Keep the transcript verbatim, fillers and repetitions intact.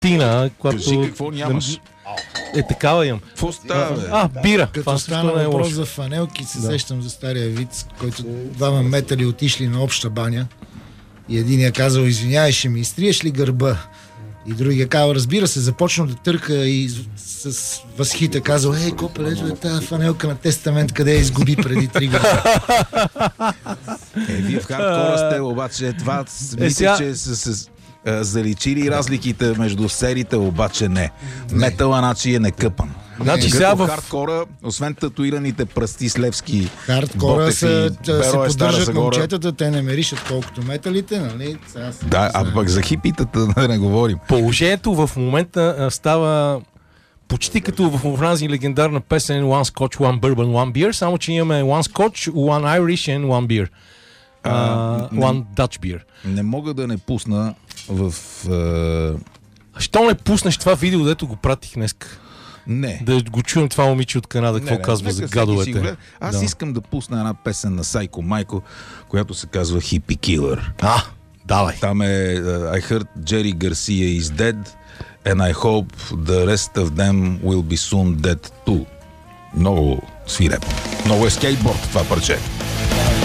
тина, която... Кажи какво нямаш. Е, такава имам. Какво става, бе? А, бира. Като Това стана също не е въпрос лошо. за фанелки, се Да. сещам за стария виц, който двама метали отишли на обща баня и единия казал: извинявай, ще ми изтриеш ли гърба? И другия казал: разбира се, започна да търка и с, с възхита казал: ей, копелето е тази фанелка на Тестамент, къде я изгуби преди три години. Е, вие в хардкора сте, обаче това смите, сега- че са се а, заличили разликите между сериите, обаче не. Метала, значи е некъпан. Значи Като сега в- хардкора, освен татуираните пръсти с левски Хардкора ботев са, и се Беро е Стара поддържат Загора. момчетата, те не меришат колкото металите, нали? Сега се- Да, а пък за хипитата да не говорим. Положението в момента а, става почти като в онази легендарна песен One Scotch, One Bourbon, One Beer, само че имаме One Scotch, One Irish and One Beer. А, Uh, не- one Dutch Beer. Не мога да не пусна в... а, Що не пуснеш това видео, дето го пратих днес? Не. Да го чуем това момиче от Канада, какво Не, не, казва нека за всеки си гадовете. гледа. Аз Да. искам да пусна една песен на Сайко Майко, която се казва Hippie Killer. А, давай. Там е uh, I heard Jerry Garcia is dead and I hope the rest of them will be soon dead too. Много свирепо. Много е скейтборд това парче.